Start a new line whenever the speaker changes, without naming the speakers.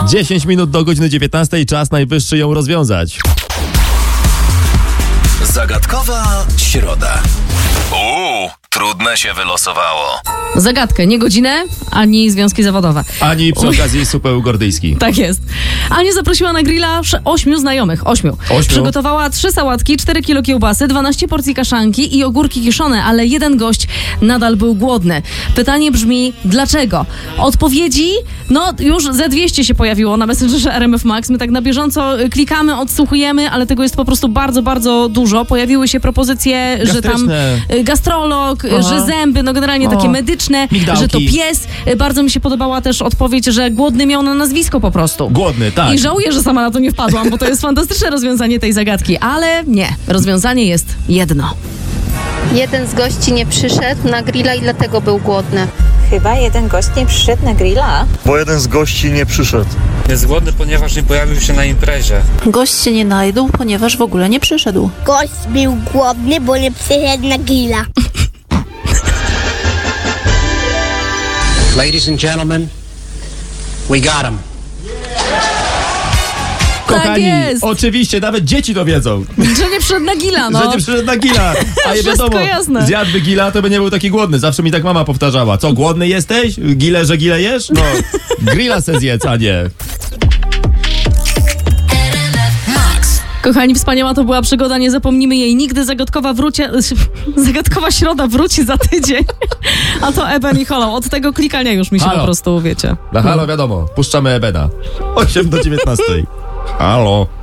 10 minut do godziny 19, czas najwyższy ją rozwiązać.
Zagadkowa środa. Trudne się wylosowało.
Zagadkę, nie godzinę, ani związki zawodowe.
Ani przy okazji supeł gordyjski.
Tak jest. Ania zaprosiła na grilla 8 znajomych. 8. Przygotowała 3 sałatki, 4 kilo kiełbasy, 12 porcji kaszanki i ogórki kiszone, ale jeden gość nadal był głodny. Pytanie brzmi, dlaczego? Odpowiedzi, już ze 200 się pojawiło na Messengerze RMF Max. My tak na bieżąco klikamy, odsłuchujemy, ale tego jest po prostu bardzo, bardzo dużo. Pojawiły się propozycje, że tam gastrolog, że zęby, generalnie takie medyczne,
migdałki.
Że to pies. Bardzo mi się podobała też odpowiedź, że głodny miał na nazwisko po prostu.
Głodny, tak.
I żałuję, że sama na to nie wpadłam, bo to jest fantastyczne rozwiązanie tej zagadki, ale nie. Rozwiązanie jest jedno.
Jeden z gości nie przyszedł na grilla i dlatego był głodny.
Chyba jeden gość nie przyszedł na grilla.
Bo jeden z gości nie przyszedł.
Jest głodny, ponieważ nie pojawił się na imprezie.
Gość się nie najdł, ponieważ w ogóle nie przyszedł.
Gość był głodny, bo nie przyszedł na grilla.
Ladies and gentlemen, we got him.
Kochani,
tak jest.
Oczywiście, nawet dzieci to wiedzą.
Że nie przyszedł na gilla,
Że nie przyszedł na gilla. A nie wiadomo,
jasne.
zjadłby gilla, to by nie był taki głodny. Zawsze mi tak mama powtarzała. Co, głodny jesteś? Że gile jesz? No, grilla se zjedz, a nie.
Kochani, wspaniała to była przygoda, nie zapomnimy jej nigdy. Zagadkowa środa wróci za tydzień. A to Eben i Holo. Od tego klikania już mi się po prostu, wiecie.
Na halo wiadomo, puszczamy Ebena. 8 do 19. Halo.